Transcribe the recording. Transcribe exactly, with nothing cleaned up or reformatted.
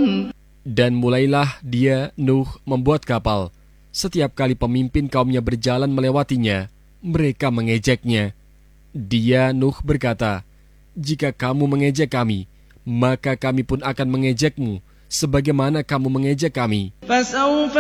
Dan mulailah dia, Nuh, membuat kapal. Setiap kali pemimpin kaumnya berjalan melewatinya, mereka mengejeknya. Dia, Nuh, berkata, "Jika kamu mengejek kami, maka kami pun akan mengejekmu, sebagaimana kamu mengejek kami."